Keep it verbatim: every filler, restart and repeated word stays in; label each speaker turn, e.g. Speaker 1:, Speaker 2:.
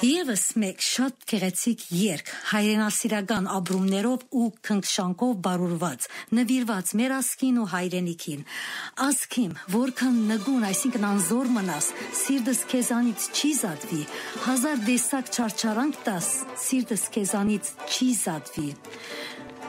Speaker 1: Եվս մեկ շատ գեղեցիկ երգ հայրենասիրական ապրումներով ու քնքշանքով բարուրված, նվիրված մեր ազգին ու հայրենիքին։ Ազգիմ, որքան նգուն, այսինքն անզոր մնաս, սիրտս քեզանից չի զատվի, հազար դեսակ չարչարանք տաս, սիրտս քեզանից չի զատվի։